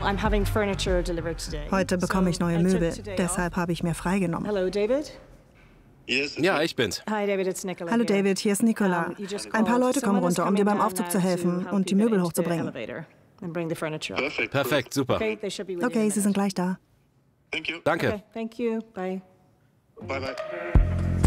Heute bekomme ich neue Möbel, deshalb habe ich mir freigenommen. Hello, David. Ja, ich bin's. Hi, David, it's Nicola. Hallo David, hier ist Nicola. Ein paar Leute kommen runter, um dir beim Aufzug zu helfen und die Möbel hochzubringen. Perfekt, super. Okay, sie sind gleich da. Danke. Thank you. Bye. Bye, bye.